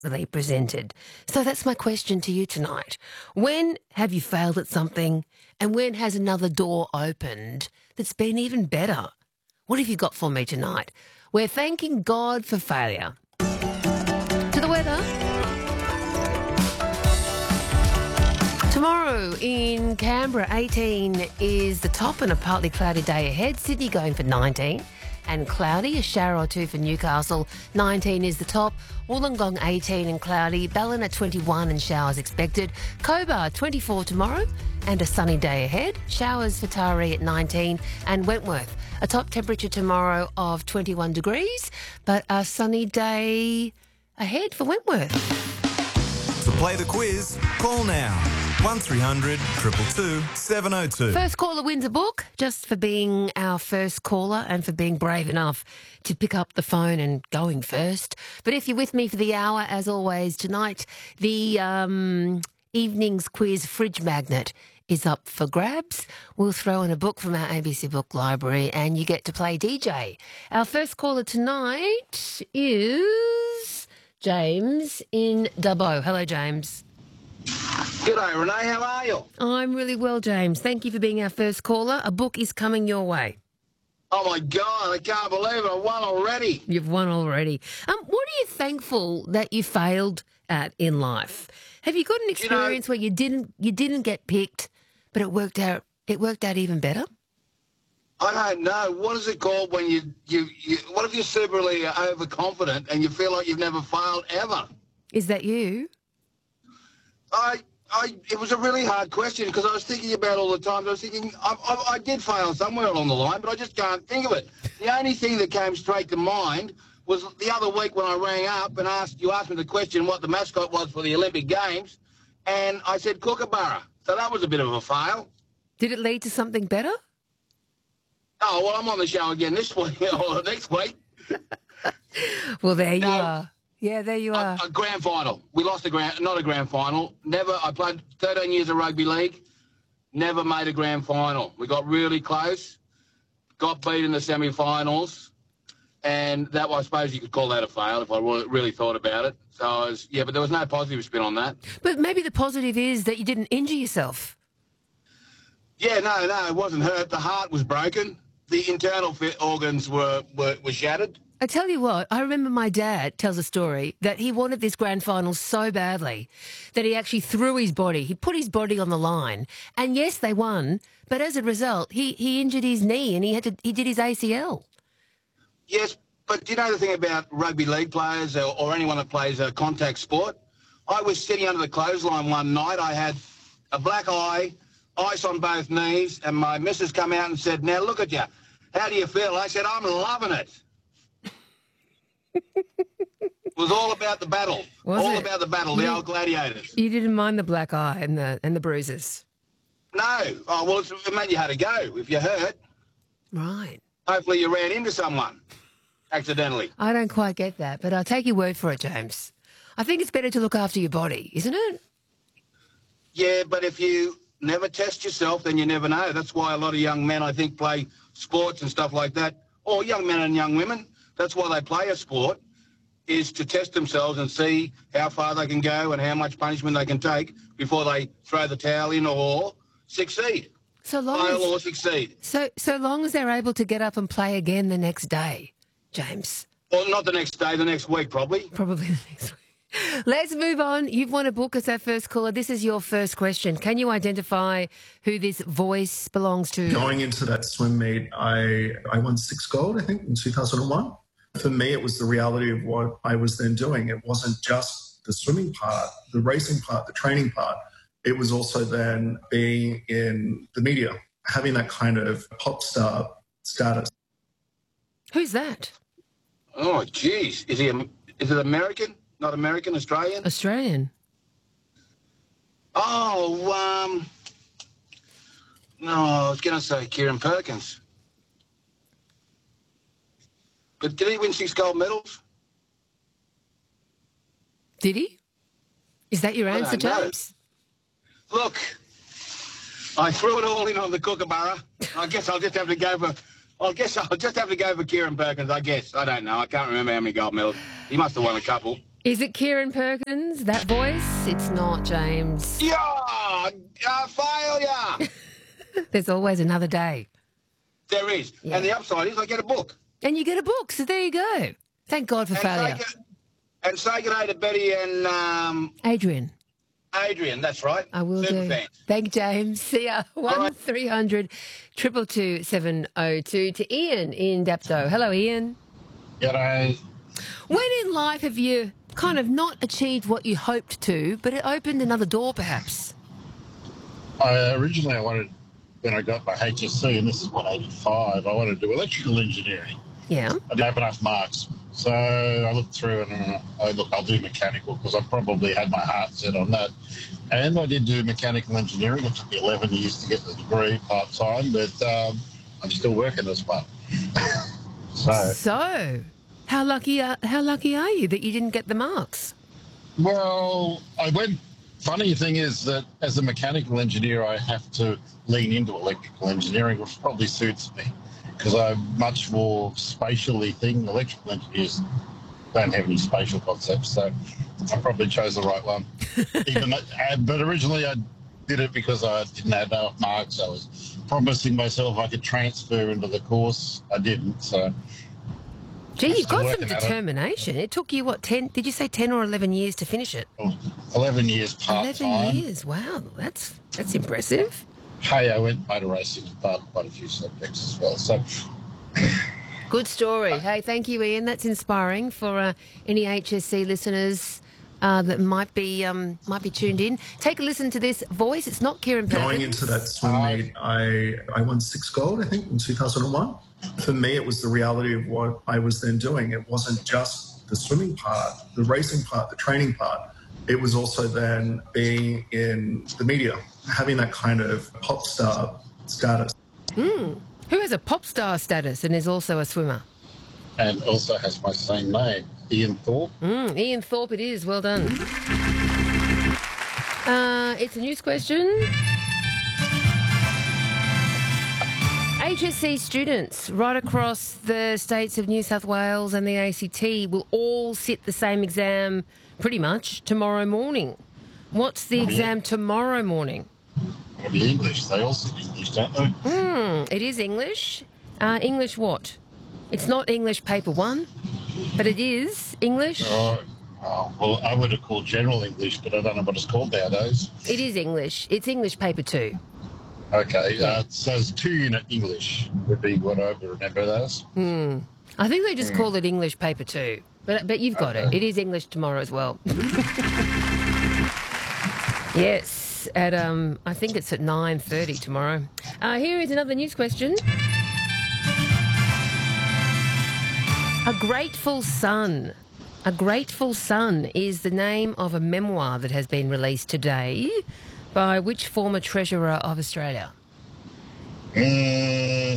they presented. So that's my question to you tonight. When have you failed at something, and when has another door opened that's been even better? What have you got for me tonight? We're thanking God for failure. To the weather. Tomorrow in Canberra, 18 is the top and a partly cloudy day ahead. Sydney going for 19 and cloudy, a shower or two for Newcastle. 19 is the top. Wollongong 18 and cloudy. Ballina 21 and showers expected. Cobar 24 tomorrow and a sunny day ahead. Showers for Taree at 19 and Wentworth. A top temperature tomorrow of 21 degrees, but a sunny day ahead for Wentworth. To play the quiz, call now. 1300 222 702. First caller wins a book, just for being our first caller and for being brave enough to pick up the phone and going first. But if you're with me for the hour, as always, tonight, the evening's quiz fridge magnet is up for grabs. We'll throw in a book from our ABC Book Library and you get to play DJ. Our first caller tonight is James in Dubbo. Hello, James. G'day, Renee. How are you? I'm really well, James. Thank you for being our first caller. A book is coming your way. Oh, my God. I can't believe it. I won already. You've won already. What are you thankful that you failed at in life? Have you got an experience where you didn't get picked, but it worked out even better? I don't know. What is it called when you what if you're superly overconfident and you feel like you've never failed ever? Is that you? It was a really hard question because I was thinking about all the time. I was thinking I did fail somewhere along the line, but I just can't think of it. The only thing that came straight to mind was the other week when I rang up and you asked me the question what the mascot was for the Olympic Games, and I said Kookaburra. So that was a bit of a fail. Did it lead to something better? Oh, well, I'm on the show again this week or next week. Well, there you are. Yeah, there you are. A grand final. We lost not a grand final. Never. I played 13 years of rugby league. Never made a grand final. We got really close. Got beat in the semi-finals. And that, I suppose you could call that a fail if I really thought about it. So, but there was no positive spin on that. But maybe the positive is that you didn't injure yourself. Yeah, no, it wasn't hurt. The heart was broken. The internal organs were shattered. I tell you what, I remember my dad tells a story that he wanted this grand final so badly that he actually threw his body. He put his body on the line. And yes, they won. But as a result, he injured his knee and he did his ACL. Yes, but do you know the thing about rugby league players or anyone that plays a contact sport? I was sitting under the clothesline one night. I had a black eye, ice on both knees, and my missus come out and said, "Now look at you. How do you feel?" I said, "I'm loving it." It was all about the battle. About the battle, the old gladiators. You didn't mind the black eye and the bruises? No. Oh, well, it meant you had to go if you hurt. Right. Hopefully you ran into someone accidentally. I don't quite get that, but I'll take your word for it, James. I think it's better to look after your body, isn't it? Yeah, but if you never test yourself, then you never know. That's why a lot of young men, I think, play sports and stuff like that, or young men and young women. That's why they play a sport, is to test themselves and see how far they can go and how much punishment they can take before they throw the towel in or succeed. Fail or succeed. So long as they're able to get up and play again the next day, James. Well, not the next day, the next week probably. Probably the next week. Let's move on. You've won a book as our first caller. This is your first question. Can you identify who this voice belongs to? Going into that swim meet, I won 6 gold, I think, in 2001. For me, it was the reality of what I was then doing. It wasn't just the swimming part, the racing part, the training part. It was also then being in the media, having that kind of pop star status. Who's that? Oh, geez. Is it American? Not American, Australian? Australian. Oh, no, I was going to say Kieran Perkins. But did he win 6 gold medals? Did he? Is that your answer, James? Look, I threw it all in on the Kookaburra. I guess I'll just have to go for Kieran Perkins, I guess. I don't know. I can't remember how many gold medals. He must have won a couple. Is it Kieran Perkins, that voice? It's not, James. Yeah, failure. There's always another day. There is. Yeah. And the upside is I get a book. And you get a book, so there you go. Thank God for failure. Say good day to Betty and Adrian, that's right. I will Super do. fans. Thank you, James. See ya. 1300 222 702 to Ian in Dapto. Hello, Ian. G'day. When in life have you kind of not achieved what you hoped to, but it opened another door perhaps? Originally, I wanted, when I got my HSC, and this is what, 85, I wanted to do electrical engineering. Yeah. I didn't have enough marks. So I looked through and I'll do mechanical because I probably had my heart set on that. And I did do mechanical engineering. It took me 11 years to get the degree part-time, but I'm still working as well. So, how lucky are you that you didn't get the marks? Well, funny thing is that as a mechanical engineer, I have to lean into electrical engineering, which probably suits me because I'm much more spatially thing. Electrical engineers don't have any spatial concepts, so I probably chose the right one. But originally I did it because I didn't have enough marks. I was promising myself I could transfer into the course. I didn't, so... Gee, you've got some determination. It took you, what, 10, did you say 10 or 11 years to finish it? 11 years part-time. 11 years, wow, that's impressive. Hey, I went motor racing and started quite a few subjects as well, so... Good story. Hey, thank you, Ian. That's inspiring for any HSC listeners that might be tuned in. Take a listen to this voice. It's not Kieran Perkins. Going into that swim meet, I won 6 gold, I think, in 2001. For me, it was the reality of what I was then doing. It wasn't just the swimming part, the racing part, the training part. It was also then being in the media, having that kind of pop star status. Who has a pop star status and is also a swimmer? And also has my same name, Ian Thorpe. Ian Thorpe it is. Well done. It's a news question. HSC students right across the states of New South Wales and the ACT will all sit the same exam pretty much tomorrow morning. What's the exam tomorrow morning? It'll be English. They all sit English, don't they? It is English. English what? It's not English paper 1, but it is English. Well, I would have called general English, but I don't know what it's called nowadays. It is English. It's English paper 2. Okay, so it's 2-unit English would be what I would remember those. I think they just call it English paper 2, but you've got it. It is English tomorrow as well. Yes, at I think it's at 9:30 tomorrow. Here is another news question. A Grateful Son. A Grateful Son is the name of a memoir that has been released today by which former Treasurer of Australia? I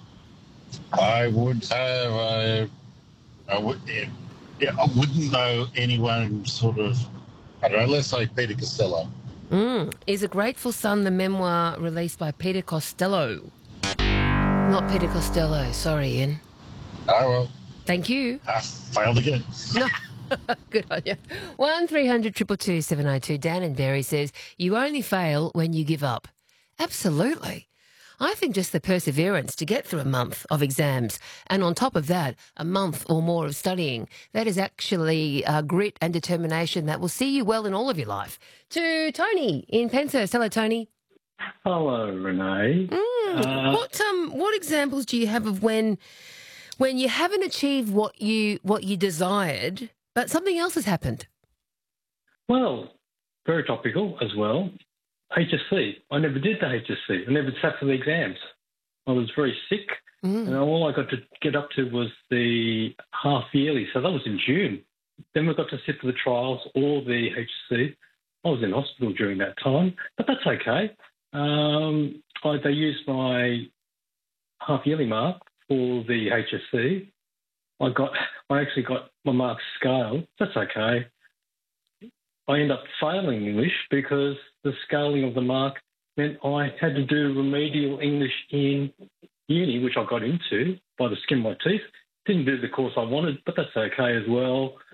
would have I wouldn't know anyone sort of, I don't know, let's say Peter Costello. Is A Grateful Son the memoir released by Peter Costello? Not Peter Costello. Sorry, Ian. Oh, well. Thank you. I failed again. No. Good on you. 1300 222 702. Dan and Barry says, you only fail when you give up. Absolutely. I think just the perseverance to get through a month of exams and on top of that, a month or more of studying, that is actually grit and determination that will see you well in all of your life. To Tony in Penshurst. Hello, Tony. Hello, Renee. What examples do you have of when you haven't achieved what you desired, but something else has happened? Well, very topical as well. HSC. I never did the HSC. I never sat for the exams. I was very sick, and all I got to get up to was the half yearly. So that was in June. Then we got to sit for the trials or the HSC. I was in hospital during that time, but that's okay. They used my half yearly mark for the HSC. I actually got my marks scaled. That's okay. I ended up failing English because the scaling of the mark meant I had to do remedial English in uni, which I got into by the skin of my teeth. Didn't do the course I wanted, but that's okay as well.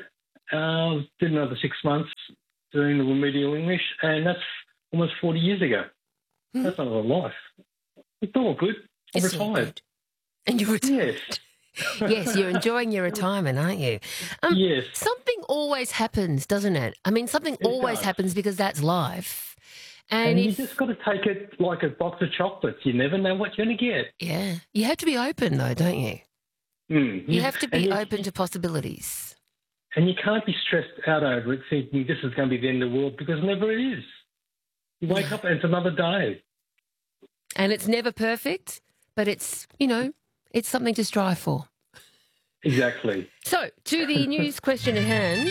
Did another 6 months doing the remedial English, and that's almost 40 years ago. That's not a life. It's all good. I'm It's all retired. good. And you're retired. Yes. Yes, you're enjoying your retirement, aren't you? Yes. Something always happens, doesn't it? I mean, something always does. happens because that's life. And you if, just got to take it like a box of chocolates. You never know what you're going to get. yeah, you have to be open though, don't you? You have to be open to possibilities. And you can't be stressed out over it thinking this is going to be the end of the world, because never it is. You wake up and it's another day. And it's never perfect, but it's, it's something to strive for. Exactly. So, to the news question at hand.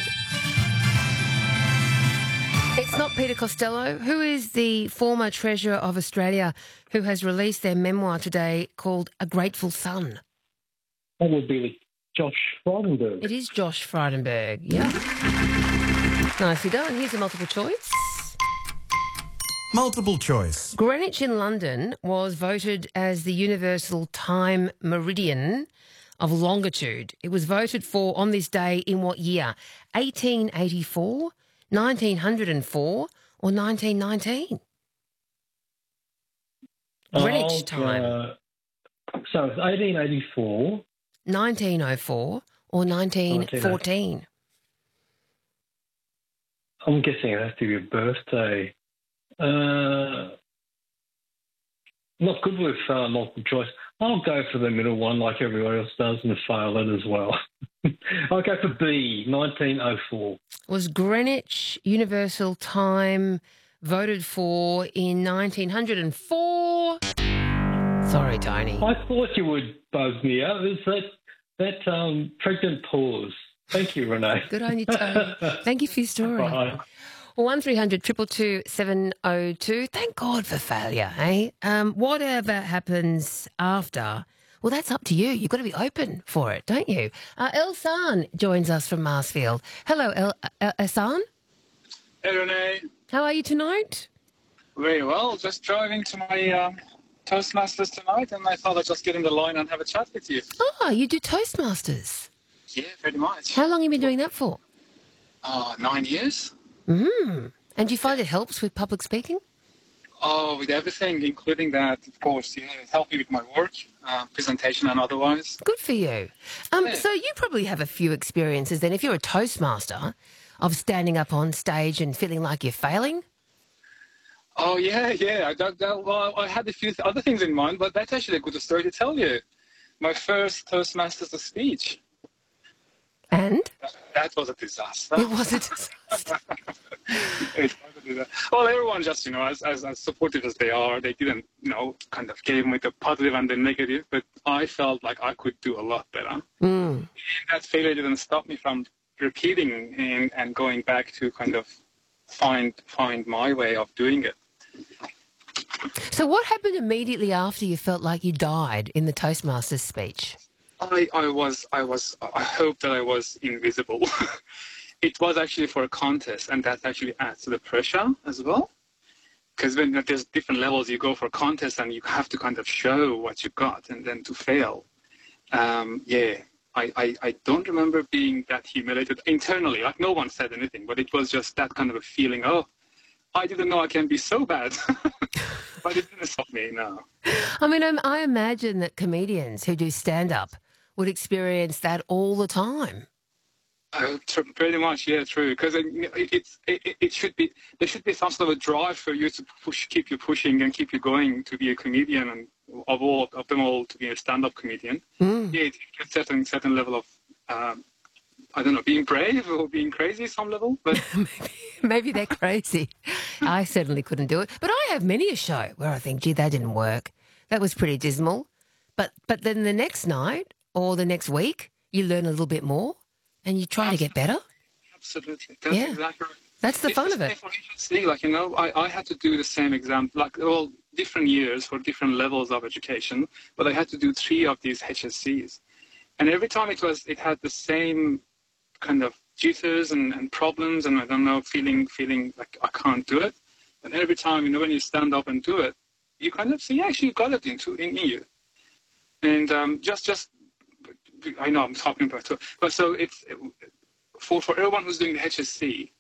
It's not Peter Costello, who is the former Treasurer of Australia, who has released their memoir today called A Grateful Son. That would be Josh Frydenberg. It is Josh Frydenberg, yeah. Nicely done. Here's a multiple choice. Multiple choice. Greenwich in London was voted as the universal time meridian of longitude. It was voted for on this day in what year? 1884, 1904 or 1919? Greenwich time. So it's 1884. 1904 or 1914? I'm guessing it has to be a birthday. Not good with multiple choice. I'll go for the middle one like everyone else does and fail it as well. I'll go for B, 1904. Was Greenwich Universal Time voted for in 1904? Sorry, Tony. I thought you would buzz me out. There's that pregnant pause. Thank you, Renee. Good on you, Tony. Thank you for your story. Bye. Well, 1300 222 702. Thank God for failure, eh? Whatever happens after, well, that's up to you. You've got to be open for it, don't you? Elsan joins us from Marsfield. Hello, Elsan. Hey, Renee. How are you tonight? Very well. Just driving to my Toastmasters tonight, and I thought I'd just get in the line and have a chat with you. Oh, you do Toastmasters? Yeah, pretty much. How long have you been doing that for? 9 years. And do you find it helps with public speaking? Oh, with everything, including that, of course. Yeah, it helped me with my work, presentation and otherwise. Good for you. So you probably have a few experiences then, if you're a Toastmaster, of standing up on stage and feeling like you're failing? Oh, yeah. Well, I had a few other things in mind, but that's actually a good story to tell you. My first Toastmasters speech. And? That was a disaster. It was a disaster. Well, everyone just, as supportive as they are, they didn't, kind of gave me the positive and the negative, but I felt like I could do a lot better. And that failure didn't stop me from repeating and going back to kind of find my way of doing it. So what happened immediately after you felt like you died in the Toastmasters speech? I hoped that I was invisible. It was actually for a contest, and that actually adds to the pressure as well. Because when there's different levels, you go for a contest and you have to kind of show what you got, and then to fail. I don't remember being that humiliated internally. Like, no one said anything, but it was just that kind of a feeling, oh, I didn't know I can be so bad. But it didn't stop me, no. I mean, I imagine that comedians who do stand-up would experience that all the time. Pretty much, yeah, true. Because it should be, there should be some sort of a drive for you to keep you pushing and keep you going to be a comedian, and of them all to be a stand-up comedian. Yeah, it's a certain level of, I don't know, being brave or being crazy, some level. But maybe they're crazy. I certainly couldn't do it. But I have many a show where I think, gee, that didn't work. That was pretty dismal. But then the next night or the next week, you learn a little bit more. And you try to get better? Absolutely. That's exactly right. That's the fun of it. I had to do the same exam, different years for different levels of education, but I had to do 3 of these HSCs. And every time it had the same kind of jitters and problems, and I don't know, feeling like I can't do it. And every time, when you stand up and do it, you kind of see, actually, you got it in you. And just I know I'm talking about it, but so for everyone who's doing the HSC,